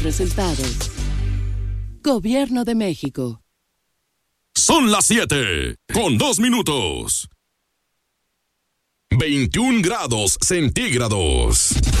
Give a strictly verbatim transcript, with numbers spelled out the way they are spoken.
Resultados. Gobierno de México. Son las siete, con dos minutos. veintiún grados centígrados.